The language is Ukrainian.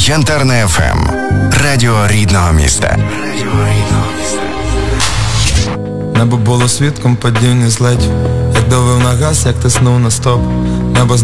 Янтарне ФМ. Радіо рідного міста. Небо було свідком падіння злетів. Як давив на газ, як тиснув на стоп. Небо